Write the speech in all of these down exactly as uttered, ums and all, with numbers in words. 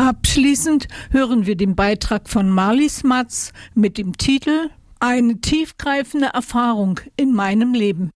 Abschließend hören wir den Beitrag von Marlies Matz mit dem Titel »Eine tiefgreifende Erfahrung in meinem Leben«.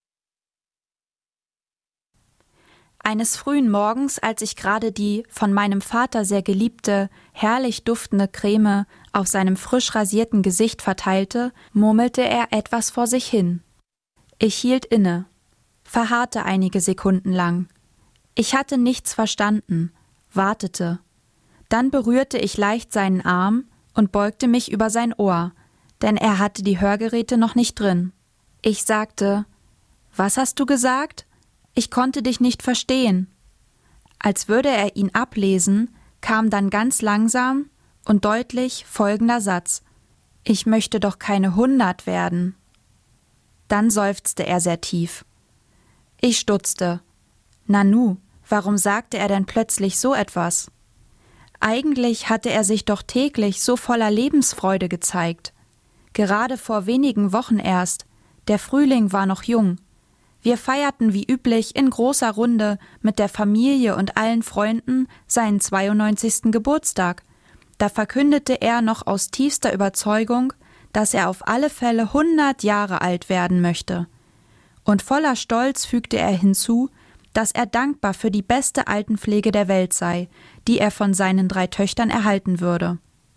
Eines frühen Morgens, als ich gerade die von meinem Vater sehr geliebte, herrlich duftende Creme auf seinem frisch rasierten Gesicht verteilte, murmelte er etwas vor sich hin. Ich hielt inne, verharrte einige Sekunden lang. Ich hatte nichts verstanden, wartete. Dann berührte ich leicht seinen Arm und beugte mich über sein Ohr, denn er hatte die Hörgeräte noch nicht drin. Ich sagte: »Was hast du gesagt? Ich konnte dich nicht verstehen.« Als würde er ihn ablesen, kam dann ganz langsam und deutlich folgender Satz: »Ich möchte doch keine hundert werden.« Dann seufzte er sehr tief. Ich stutzte. Nanu, warum sagte er denn plötzlich so etwas? Eigentlich hatte er sich doch täglich so voller Lebensfreude gezeigt. Gerade vor wenigen Wochen erst, der Frühling war noch jung. Wir feierten wie üblich in großer Runde mit der Familie und allen Freunden seinen zweiundneunzigsten Geburtstag. Da verkündete er noch aus tiefster Überzeugung, dass er auf alle Fälle hundert Jahre alt werden möchte. Und voller Stolz fügte er hinzu, dass er dankbar für die beste Altenpflege der Welt sei, die er von seinen drei Töchtern erhalten würde.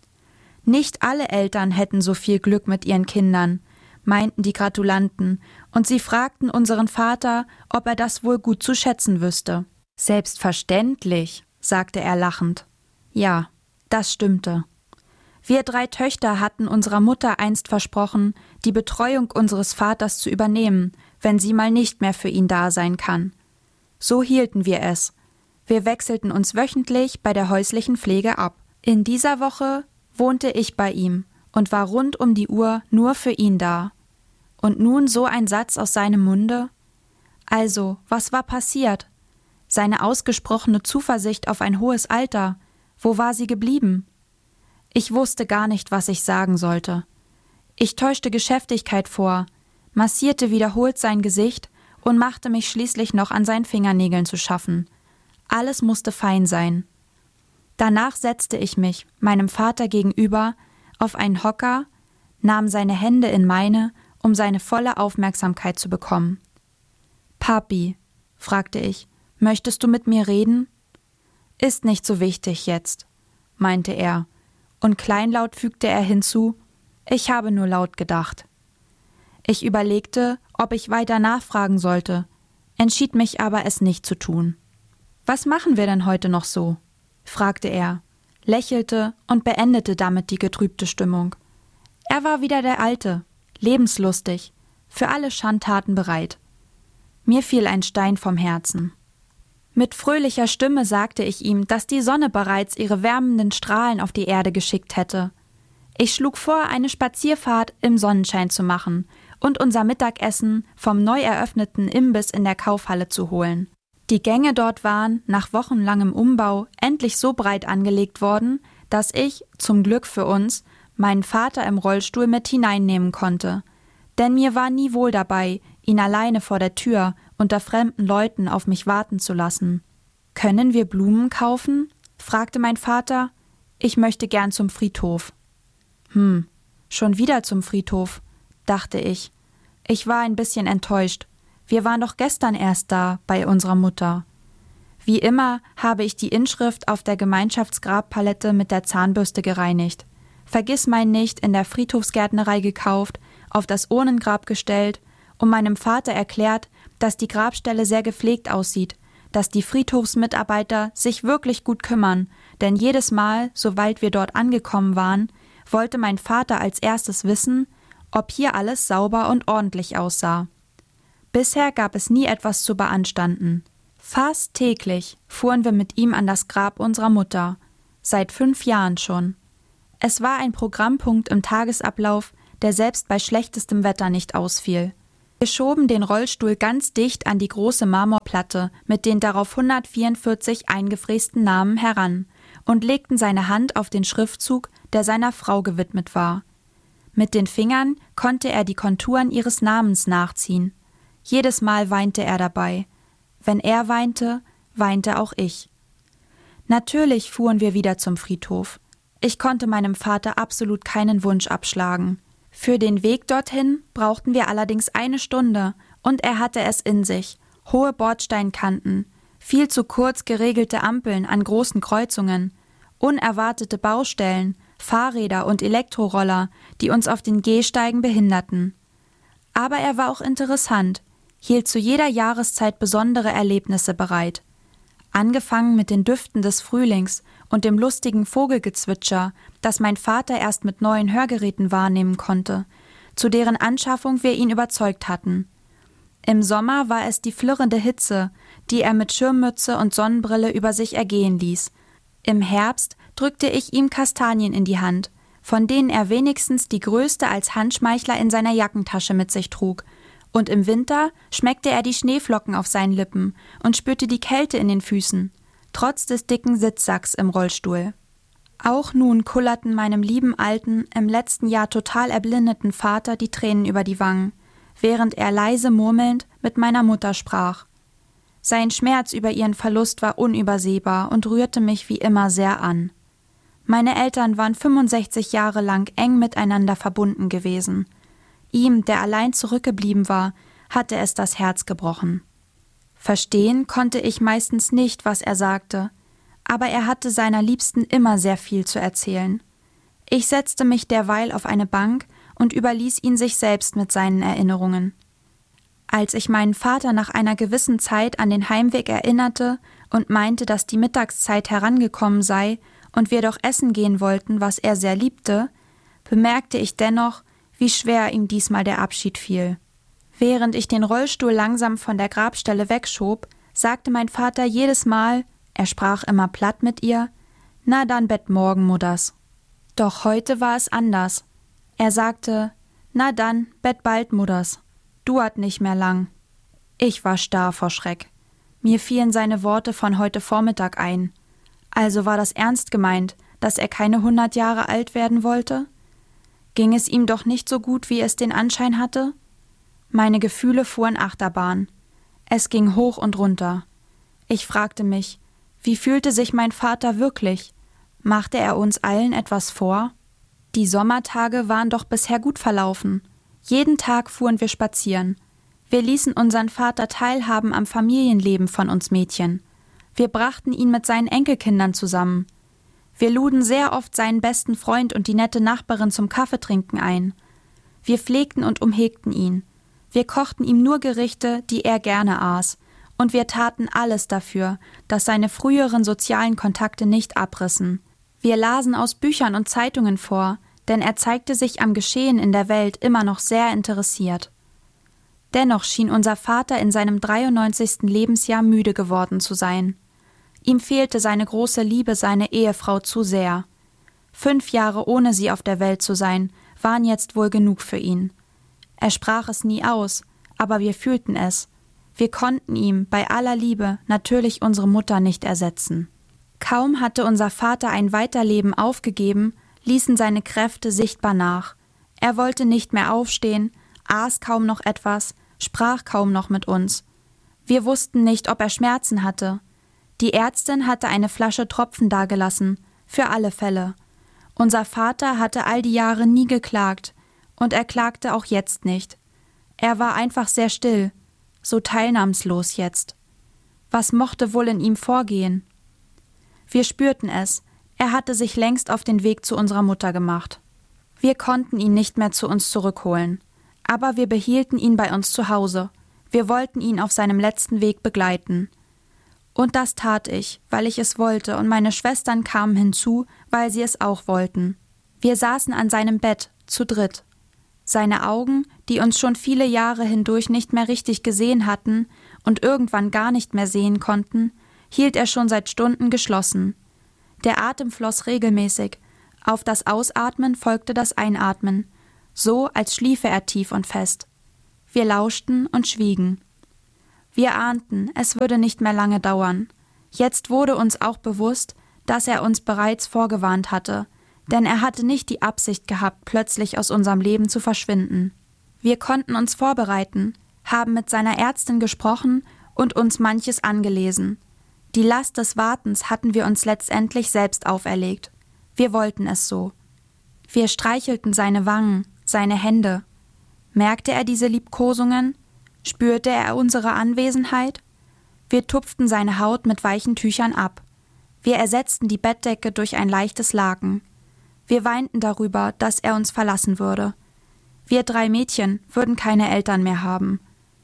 Nicht alle Eltern hätten so viel Glück mit ihren Kindern, meinten die Gratulanten, und sie fragten unseren Vater, ob er das wohl gut zu schätzen wüsste. »Selbstverständlich«, sagte er lachend. Ja, das stimmte. Wir drei Töchter hatten unserer Mutter einst versprochen, die Betreuung unseres Vaters zu übernehmen, wenn sie mal nicht mehr für ihn da sein kann. So hielten wir es. Wir wechselten uns wöchentlich bei der häuslichen Pflege ab. In dieser Woche wohnte ich bei ihm und war rund um die Uhr nur für ihn da. Und nun so ein Satz aus seinem Munde? Also, was war passiert? Seine ausgesprochene Zuversicht auf ein hohes Alter, wo war sie geblieben? Ich wusste gar nicht, was ich sagen sollte. Ich täuschte Geschäftigkeit vor, massierte wiederholt sein Gesicht und machte mich schließlich noch an seinen Fingernägeln zu schaffen. Alles musste fein sein. Danach setzte ich mich, meinem Vater gegenüber, auf einen Hocker, nahm seine Hände in meine, um seine volle Aufmerksamkeit zu bekommen. »Papi«, fragte ich, »möchtest du mit mir reden?« »Ist nicht so wichtig jetzt«, meinte er, und kleinlaut fügte er hinzu, »ich habe nur laut gedacht.« Ich überlegte, ob ich weiter nachfragen sollte, entschied mich aber, es nicht zu tun. »Was machen wir denn heute noch so?« fragte er, lächelte und beendete damit die getrübte Stimmung. Er war wieder der Alte, lebenslustig, für alle Schandtaten bereit. Mir fiel ein Stein vom Herzen. Mit fröhlicher Stimme sagte ich ihm, dass die Sonne bereits ihre wärmenden Strahlen auf die Erde geschickt hätte. Ich schlug vor, eine Spazierfahrt im Sonnenschein zu machen und unser Mittagessen vom neu eröffneten Imbiss in der Kaufhalle zu holen. Die Gänge dort waren, nach wochenlangem Umbau, endlich so breit angelegt worden, dass ich, zum Glück für uns, meinen Vater im Rollstuhl mit hineinnehmen konnte. Denn mir war nie wohl dabei, ihn alleine vor der Tür unter fremden Leuten auf mich warten zu lassen. »Können wir Blumen kaufen?« fragte mein Vater. »Ich möchte gern zum Friedhof.« »Hm, schon wieder zum Friedhof«, dachte ich. Ich war ein bisschen enttäuscht. Wir waren doch gestern erst da, bei unserer Mutter. Wie immer habe ich die Inschrift auf der Gemeinschaftsgrabpalette mit der Zahnbürste gereinigt. Vergissmein nicht in der Friedhofsgärtnerei gekauft, auf das Urnengrab gestellt und meinem Vater erklärt, dass die Grabstelle sehr gepflegt aussieht, dass die Friedhofsmitarbeiter sich wirklich gut kümmern, denn jedes Mal, sobald wir dort angekommen waren, wollte mein Vater als erstes wissen, ob hier alles sauber und ordentlich aussah. Bisher gab es nie etwas zu beanstanden. Fast täglich fuhren wir mit ihm an das Grab unserer Mutter, seit fünf Jahren schon. Es war ein Programmpunkt im Tagesablauf, der selbst bei schlechtestem Wetter nicht ausfiel. Wir schoben den Rollstuhl ganz dicht an die große Marmorplatte mit den darauf hundertvierundvierzig eingefrästen Namen heran und legten seine Hand auf den Schriftzug, der seiner Frau gewidmet war. Mit den Fingern konnte er die Konturen ihres Namens nachziehen. Jedes Mal weinte er dabei. Wenn er weinte, weinte auch ich. Natürlich fuhren wir wieder zum Friedhof. Ich konnte meinem Vater absolut keinen Wunsch abschlagen. Für den Weg dorthin brauchten wir allerdings eine Stunde und er hatte es in sich. Hohe Bordsteinkanten, viel zu kurz geregelte Ampeln an großen Kreuzungen, unerwartete Baustellen, Fahrräder und Elektroroller, die uns auf den Gehsteigen behinderten. Aber er war auch interessant, hielt zu jeder Jahreszeit besondere Erlebnisse bereit. Angefangen mit den Düften des Frühlings und dem lustigen Vogelgezwitscher, das mein Vater erst mit neuen Hörgeräten wahrnehmen konnte, zu deren Anschaffung wir ihn überzeugt hatten. Im Sommer war es die flirrende Hitze, die er mit Schirmmütze und Sonnenbrille über sich ergehen ließ. Im Herbst drückte ich ihm Kastanien in die Hand, von denen er wenigstens die größte als Handschmeichler in seiner Jackentasche mit sich trug, und im Winter schmeckte er die Schneeflocken auf seinen Lippen und spürte die Kälte in den Füßen, trotz des dicken Sitzsacks im Rollstuhl. Auch nun kullerten meinem lieben alten, im letzten Jahr total erblindeten Vater die Tränen über die Wangen, während er leise murmelnd mit meiner Mutter sprach. Sein Schmerz über ihren Verlust war unübersehbar und rührte mich wie immer sehr an. Meine Eltern waren fünfundsechzig Jahre lang eng miteinander verbunden gewesen. Ihm, der allein zurückgeblieben war, hatte es das Herz gebrochen. Verstehen konnte ich meistens nicht, was er sagte, aber er hatte seiner Liebsten immer sehr viel zu erzählen. Ich setzte mich derweil auf eine Bank und überließ ihn sich selbst mit seinen Erinnerungen. Als ich meinen Vater nach einer gewissen Zeit an den Heimweg erinnerte und meinte, dass die Mittagszeit herangekommen sei und wir doch essen gehen wollten, was er sehr liebte, bemerkte ich dennoch, wie schwer ihm diesmal der Abschied fiel. Während ich den Rollstuhl langsam von der Grabstelle wegschob, sagte mein Vater jedes Mal, er sprach immer platt mit ihr, »Na dann Bett morgen, Mudders.« Doch heute war es anders. Er sagte, »Na dann, Bett bald, Mudders. Duert nicht mehr lang.« Ich war starr vor Schreck. Mir fielen seine Worte von heute Vormittag ein. Also war das ernst gemeint, dass er keine hundert Jahre alt werden wollte? Ging es ihm doch nicht so gut, wie es den Anschein hatte? Meine Gefühle fuhren Achterbahn. Es ging hoch und runter. Ich fragte mich, wie fühlte sich mein Vater wirklich? Machte er uns allen etwas vor? Die Sommertage waren doch bisher gut verlaufen. Jeden Tag fuhren wir spazieren. Wir ließen unseren Vater teilhaben am Familienleben von uns Mädchen. Wir brachten ihn mit seinen Enkelkindern zusammen. Wir luden sehr oft seinen besten Freund und die nette Nachbarin zum Kaffeetrinken ein. Wir pflegten und umhegten ihn. Wir kochten ihm nur Gerichte, die er gerne aß, und wir taten alles dafür, dass seine früheren sozialen Kontakte nicht abrissen. Wir lasen aus Büchern und Zeitungen vor, denn er zeigte sich am Geschehen in der Welt immer noch sehr interessiert. Dennoch schien unser Vater in seinem dreiundneunzigsten Lebensjahr müde geworden zu sein. Ihm fehlte seine große Liebe, seine Ehefrau, zu sehr. Fünf Jahre ohne sie auf der Welt zu sein, waren jetzt wohl genug für ihn. Er sprach es nie aus, aber wir fühlten es. Wir konnten ihm, bei aller Liebe, natürlich unsere Mutter nicht ersetzen. Kaum hatte unser Vater ein Weiterleben aufgegeben, ließen seine Kräfte sichtbar nach. Er wollte nicht mehr aufstehen, aß kaum noch etwas, sprach kaum noch mit uns. Wir wussten nicht, ob er Schmerzen hatte. Die Ärztin hatte eine Flasche Tropfen dagelassen, für alle Fälle. Unser Vater hatte all die Jahre nie geklagt, und er klagte auch jetzt nicht. Er war einfach sehr still, so teilnahmslos jetzt. Was mochte wohl in ihm vorgehen? Wir spürten es, er hatte sich längst auf den Weg zu unserer Mutter gemacht. Wir konnten ihn nicht mehr zu uns zurückholen, aber wir behielten ihn bei uns zu Hause. Wir wollten ihn auf seinem letzten Weg begleiten. Und das tat ich, weil ich es wollte, und meine Schwestern kamen hinzu, weil sie es auch wollten. Wir saßen an seinem Bett, zu dritt. Seine Augen, die uns schon viele Jahre hindurch nicht mehr richtig gesehen hatten und irgendwann gar nicht mehr sehen konnten, hielt er schon seit Stunden geschlossen. Der Atem floss regelmäßig, auf das Ausatmen folgte das Einatmen, so als schliefe er tief und fest. Wir lauschten und schwiegen. Wir ahnten, es würde nicht mehr lange dauern. Jetzt wurde uns auch bewusst, dass er uns bereits vorgewarnt hatte, denn er hatte nicht die Absicht gehabt, plötzlich aus unserem Leben zu verschwinden. Wir konnten uns vorbereiten, haben mit seiner Ärztin gesprochen und uns manches angelesen. Die Last des Wartens hatten wir uns letztendlich selbst auferlegt. Wir wollten es so. Wir streichelten seine Wangen, seine Hände. Merkte er diese Liebkosungen? Spürte er unsere Anwesenheit? Wir tupften seine Haut mit weichen Tüchern ab. Wir ersetzten die Bettdecke durch ein leichtes Laken. Wir weinten darüber, dass er uns verlassen würde. Wir drei Mädchen würden keine Eltern mehr haben.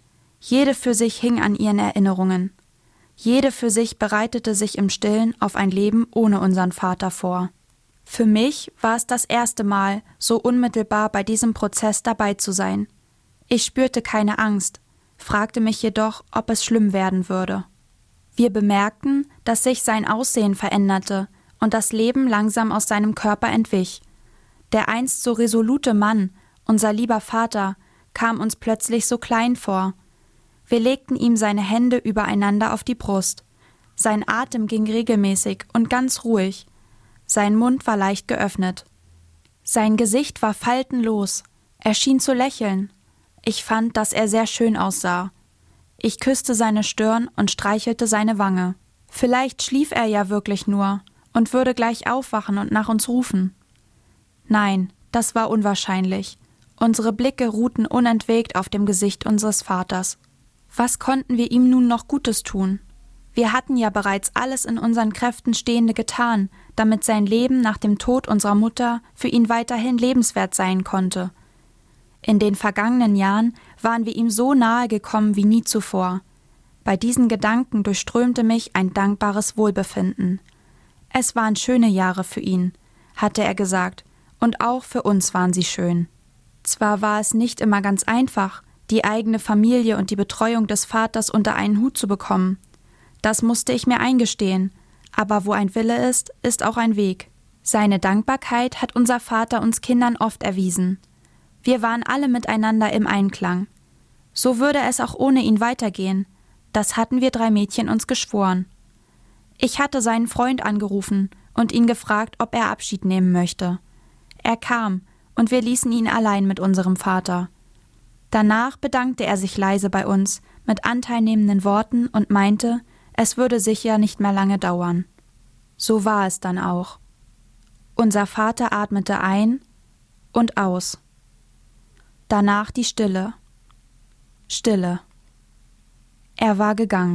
Jede für sich hing an ihren Erinnerungen. Jede für sich bereitete sich im Stillen auf ein Leben ohne unseren Vater vor. Für mich war es das erste Mal, so unmittelbar bei diesem Prozess dabei zu sein. Ich spürte keine Angst, fragte mich jedoch, ob es schlimm werden würde. Wir bemerkten, dass sich sein Aussehen veränderte und das Leben langsam aus seinem Körper entwich. Der einst so resolute Mann, unser lieber Vater, kam uns plötzlich so klein vor. Wir legten ihm seine Hände übereinander auf die Brust. Sein Atem ging regelmäßig und ganz ruhig. Sein Mund war leicht geöffnet. Sein Gesicht war faltenlos. Er schien zu lächeln. Ich fand, dass er sehr schön aussah. Ich küsste seine Stirn und streichelte seine Wange. Vielleicht schlief er ja wirklich nur und würde gleich aufwachen und nach uns rufen. Nein, das war unwahrscheinlich. Unsere Blicke ruhten unentwegt auf dem Gesicht unseres Vaters. Was konnten wir ihm nun noch Gutes tun? Wir hatten ja bereits alles in unseren Kräften Stehende getan, damit sein Leben nach dem Tod unserer Mutter für ihn weiterhin lebenswert sein konnte. In den vergangenen Jahren waren wir ihm so nahe gekommen wie nie zuvor. Bei diesen Gedanken durchströmte mich ein dankbares Wohlbefinden. Es waren schöne Jahre für ihn, hatte er gesagt, und auch für uns waren sie schön. Zwar war es nicht immer ganz einfach, die eigene Familie und die Betreuung des Vaters unter einen Hut zu bekommen. Das musste ich mir eingestehen, aber wo ein Wille ist, ist auch ein Weg. Seine Dankbarkeit hat unser Vater uns Kindern oft erwiesen. Wir waren alle miteinander im Einklang. So würde es auch ohne ihn weitergehen. Das hatten wir drei Mädchen uns geschworen. Ich hatte seinen Freund angerufen und ihn gefragt, ob er Abschied nehmen möchte. Er kam, und wir ließen ihn allein mit unserem Vater. Danach bedankte er sich leise bei uns, mit anteilnehmenden Worten und meinte, es würde sicher nicht mehr lange dauern. So war es dann auch. Unser Vater atmete ein und aus. Danach die Stille. Stille. Er war gegangen.